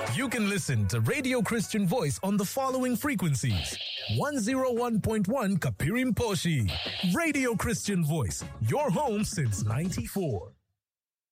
You can listen to Radio Christian Voice on the following frequencies. 101.1 Kapirim Poshi. Radio Christian Voice, your home since 94.